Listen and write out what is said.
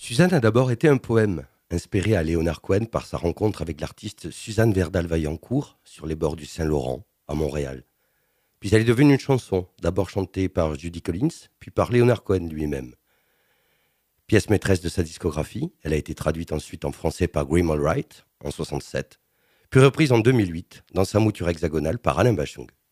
Suzanne a d'abord été un poème, inspiré à Léonard Cohen par sa rencontre avec l'artiste Suzanne Verdal-Vaillancourt sur les bords du Saint-Laurent, à Montréal. Puis elle est devenue une chanson, d'abord chantée par Judy Collins, puis par Léonard Cohen lui-même. Pièce maîtresse de sa discographie, elle a été traduite ensuite en français par Graham Allwright en 1967, puis reprise en 2008 dans sa mouture hexagonale par Alain Bachung.